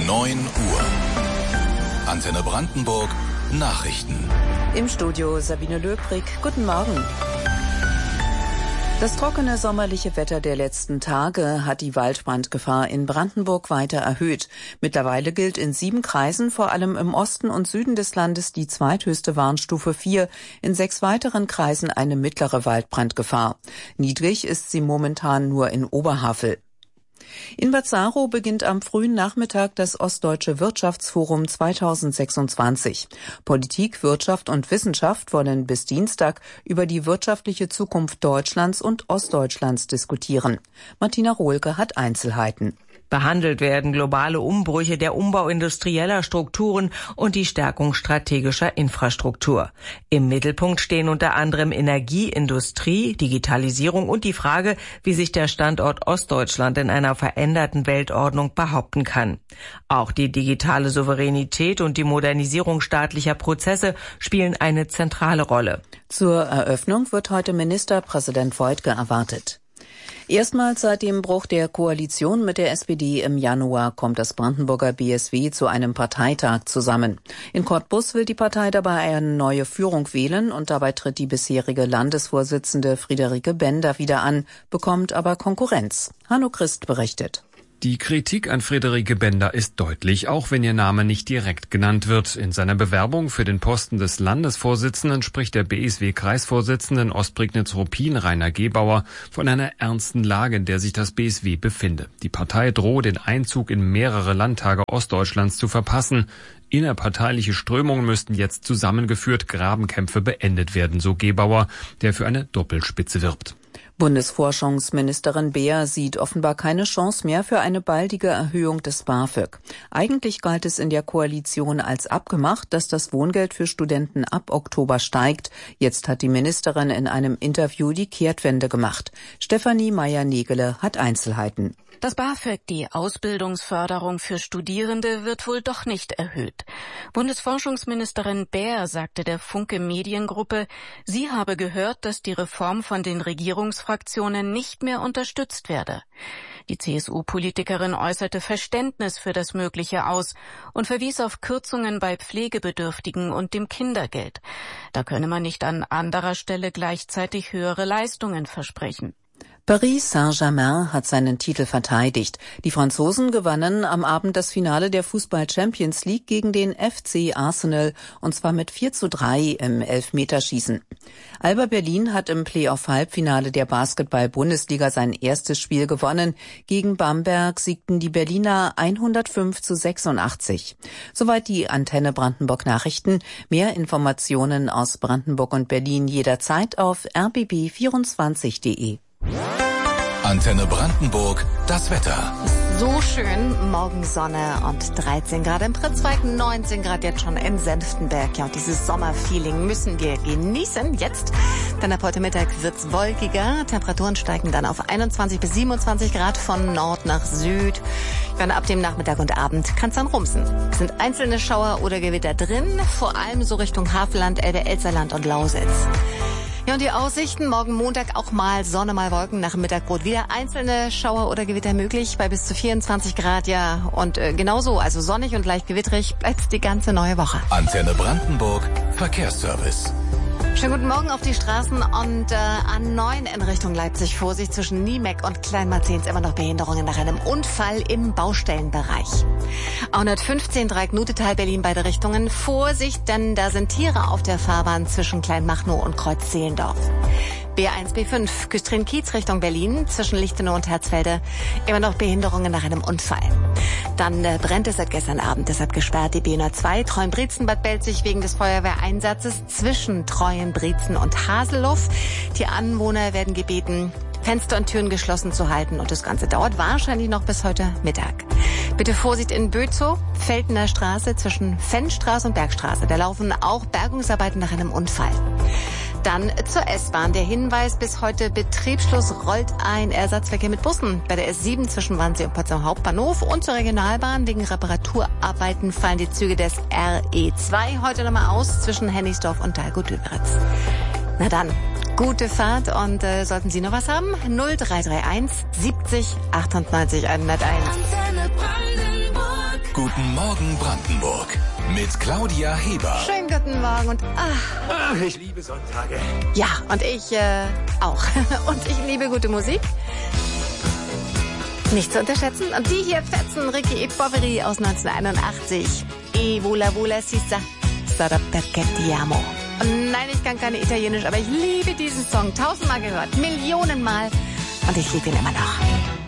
9 Uhr. Antenne Brandenburg Nachrichten. Im Studio Sabine Löbrig. Guten Morgen. Das trockene sommerliche Wetter der letzten Tage hat die Waldbrandgefahr in Brandenburg weiter erhöht. Mittlerweile gilt in 7 Kreisen, vor allem im Osten und Süden des Landes, die zweithöchste Warnstufe 4. In 6 weiteren Kreisen eine mittlere Waldbrandgefahr. Niedrig ist sie momentan nur in Oberhavel. In Bad Saro beginnt am frühen Nachmittag das Ostdeutsche Wirtschaftsforum 2026. Politik, Wirtschaft und Wissenschaft wollen bis Dienstag über die wirtschaftliche Zukunft Deutschlands und Ostdeutschlands diskutieren. Martina Rohlke hat Einzelheiten. Behandelt werden globale Umbrüche der Umbau industrieller Strukturen und die Stärkung strategischer Infrastruktur. Im Mittelpunkt stehen unter anderem Energie, Industrie, Digitalisierung und die Frage, wie sich der Standort Ostdeutschland in einer veränderten Weltordnung behaupten kann. Auch die digitale Souveränität und die Modernisierung staatlicher Prozesse spielen eine zentrale Rolle. Zur Eröffnung wird heute Ministerpräsident Woidke erwartet. Erstmals seit dem Bruch der Koalition mit der SPD im Januar kommt das Brandenburger BSW zu einem Parteitag zusammen. In Cottbus will die Partei dabei eine neue Führung wählen und dabei tritt die bisherige Landesvorsitzende Friederike Bender wieder an, bekommt aber Konkurrenz. Hanno Christ berichtet. Die Kritik an Friederike Bender ist deutlich, auch wenn ihr Name nicht direkt genannt wird. In seiner Bewerbung für den Posten des Landesvorsitzenden spricht der BSW-Kreisvorsitzenden Ostprignitz-Ruppin Rainer Gebauer von einer ernsten Lage, in der sich das BSW befinde. Die Partei drohe, den Einzug in mehrere Landtage Ostdeutschlands zu verpassen. Innerparteiliche Strömungen müssten jetzt zusammengeführt, Grabenkämpfe beendet werden, so Gebauer, der für eine Doppelspitze wirbt. Bundesforschungsministerin Beer sieht offenbar keine Chance mehr für eine baldige Erhöhung des BAföG. Eigentlich galt es in der Koalition als abgemacht, dass das Wohngeld für Studenten ab Oktober steigt. Jetzt hat die Ministerin in einem Interview die Kehrtwende gemacht. Stefanie Meyer-Negele hat Einzelheiten. Das BAföG, die Ausbildungsförderung für Studierende, wird wohl doch nicht erhöht. Bundesforschungsministerin Beer sagte der Funke Mediengruppe, sie habe gehört, dass die Reform von den Regierungsfraktionen nicht mehr unterstützt werde. Die CSU-Politikerin äußerte Verständnis für das Mögliche aus und verwies auf Kürzungen bei Pflegebedürftigen und dem Kindergeld. Da könne man nicht an anderer Stelle gleichzeitig höhere Leistungen versprechen. Paris Saint-Germain hat seinen Titel verteidigt. Die Franzosen gewannen am Abend das Finale der Fußball-Champions League gegen den FC Arsenal, und zwar mit 4:3 im Elfmeterschießen. Alba Berlin hat im Playoff-Halbfinale der Basketball-Bundesliga sein erstes Spiel gewonnen. Gegen Bamberg siegten die Berliner 105:86. Soweit die Antenne Brandenburg Nachrichten. Mehr Informationen aus Brandenburg und Berlin jederzeit auf rbb24.de. Antenne Brandenburg, das Wetter. So schön, morgen Sonne und 13 Grad im Pritzwalk, 19 Grad jetzt schon in Senftenberg. Ja, und dieses Sommerfeeling müssen wir genießen jetzt. Dann ab heute Mittag wird's wolkiger. Temperaturen steigen dann auf 21 bis 27 Grad von Nord nach Süd. Dann ab dem Nachmittag und Abend kann's dann rumsen. Es sind einzelne Schauer oder Gewitter drin, vor allem so Richtung Havelland, Elbe, Elsterland und Lausitz. Ja, und die Aussichten, morgen Montag auch mal Sonne, mal Wolken, nach dem Mittagbrot wieder einzelne Schauer oder Gewitter möglich, bei bis zu 24 Grad, ja. Und genauso, also sonnig und leicht gewitterig, bleibt's die ganze neue Woche. Antenne Brandenburg, Verkehrsservice. Schönen guten Morgen auf die Straßen und A9 in Richtung Leipzig. Vorsicht, zwischen Niemeck und Kleinmarzens immer noch Behinderungen nach einem Unfall im Baustellenbereich. A115 Dreieck-Nutetal, Berlin, beide Richtungen. Vorsicht, denn da sind Tiere auf der Fahrbahn zwischen Kleinmachnow und Kreuz-Zehlendorf. B1, B5, Küstrin-Kiez Richtung Berlin, zwischen Lichtenau und Herzfelde, immer noch Behinderungen nach einem Unfall. Dann brennt es seit gestern Abend, deshalb gesperrt die B102, Treuenbrietzen, Bad Belzig wegen des Feuerwehreinsatzes zwischen Treuenbrietzen und Haseloff. Die Anwohner werden gebeten, Fenster und Türen geschlossen zu halten, und das Ganze dauert wahrscheinlich noch bis heute Mittag. Bitte Vorsicht in Bözow, Feldener Straße zwischen Fennstraße und Bergstraße. Da laufen auch Bergungsarbeiten nach einem Unfall. Dann zur S-Bahn. Der Hinweis, bis heute Betriebsschluss, rollt ein Ersatzverkehr mit Bussen bei der S7 zwischen Wannsee und Potsdam Hauptbahnhof, und zur Regionalbahn. Wegen Reparaturarbeiten fallen die Züge des RE2 heute nochmal aus zwischen Hennigsdorf und Dahlgut-Döberitz. Na dann, gute Fahrt, und sollten Sie noch was haben? 0331 70 98 101. Guten Morgen Brandenburg mit Claudia Heber. Schönen guten Morgen und ich liebe Sonntage. ja, und ich auch. Und ich liebe gute Musik. Nicht zu unterschätzen. Und die hier fetzen Ricky e Poveri aus 1981. E vola vola sisa, sarà perché ti amo. Und nein, ich kann keine Italienisch, aber ich liebe diesen Song. 1000-mal gehört, Millionenmal. Und ich liebe ihn immer noch.